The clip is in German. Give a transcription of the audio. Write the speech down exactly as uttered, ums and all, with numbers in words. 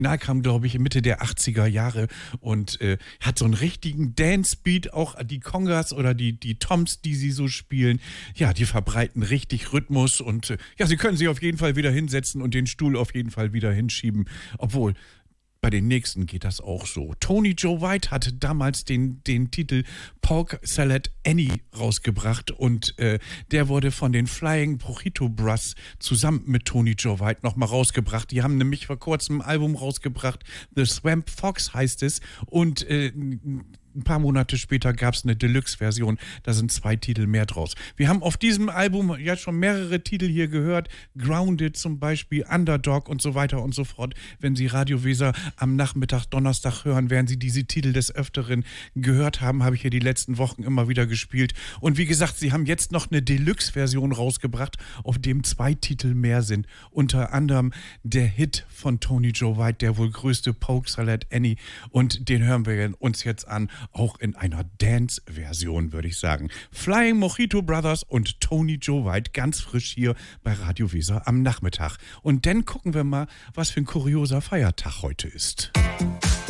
Na, kam, glaube ich, Mitte der achtziger Jahre und äh, hat so einen richtigen Dance-Beat, auch die Congas oder die, die Toms, die sie so spielen, ja, die verbreiten richtig Rhythmus und äh, ja, sie können sich auf jeden Fall wieder hinsetzen und den Stuhl auf jeden Fall wieder hinschieben, obwohl bei den nächsten geht das auch so. Tony Joe White hatte damals den, den Titel Pork Salad Annie rausgebracht und äh, der wurde von den Flying Burrito Brothers zusammen mit Tony Joe White nochmal rausgebracht. Die haben nämlich vor kurzem ein Album rausgebracht, The Swamp Fox heißt es, und äh, ein paar Monate später gab es eine Deluxe-Version, da sind zwei Titel mehr draus. Wir haben auf diesem Album ja schon mehrere Titel hier gehört, Grounded zum Beispiel, Underdog und so weiter und so fort. Wenn Sie Radio Weser am Nachmittag, Donnerstag hören, werden Sie diese Titel des Öfteren gehört haben, habe ich hier die letzten Wochen immer wieder gespielt. Und wie gesagt, Sie haben jetzt noch eine Deluxe-Version rausgebracht, auf dem zwei Titel mehr sind. Unter anderem der Hit von Tony Joe White, der wohl größte Pork Salad Annie, und den hören wir uns jetzt an, auch in einer Dance-Version, würde ich sagen. Flying Burrito Brothers und Tony Joe White, ganz frisch hier bei Radio Weser am Nachmittag. Und dann gucken wir mal, was für ein kurioser Feiertag heute ist.